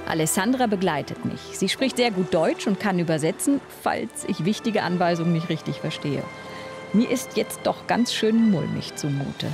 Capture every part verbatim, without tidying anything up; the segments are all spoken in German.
Alessandra begleitet mich. Sie spricht sehr gut Deutsch und kann übersetzen, falls ich wichtige Anweisungen nicht richtig verstehe. Mir ist jetzt doch ganz schön mulmig zumute.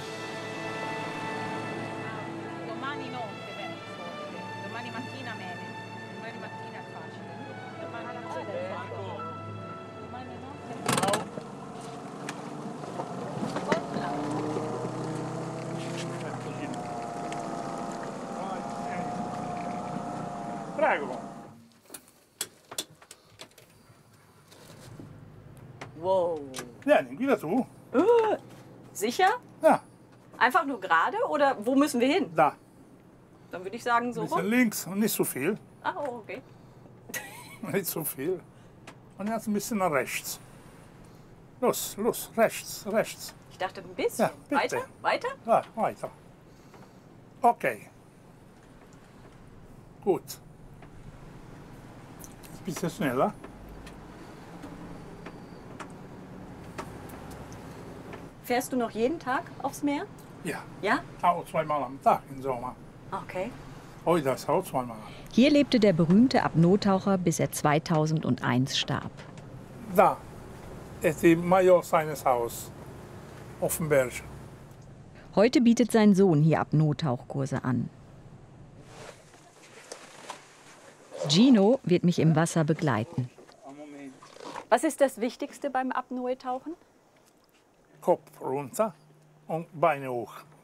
Wow. Ja, nimm wieder zu. Uh, sicher? Ja, Einfach nur gerade oder wo müssen wir hin? da. Dann würde ich sagen so Ein bisschen rum. links und nicht so viel. Ah, oh, okay. Nicht so viel. Und jetzt ein bisschen nach rechts. Los, los, rechts, rechts. Ich dachte ein bisschen. Ja, bitte. Weiter? Weiter? Ja, weiter. Okay. Gut. Ein bisschen schneller. Fährst du noch jeden Tag aufs Meer? Ja, Ja? auch zweimal am Tag im Sommer. Okay. Heute ist auch zweimal. Hier lebte der berühmte Apnoe-Taucher, bis er zweitausendeins starb. Da ist die Major seines Haus auf dem Berg. Heute bietet sein Sohn hier Apnoe-Tauchkurse an. Gino wird mich im Wasser begleiten. Was ist das Wichtigste beim Apnoe-Tauchen? Kopf runter und Beine hoch.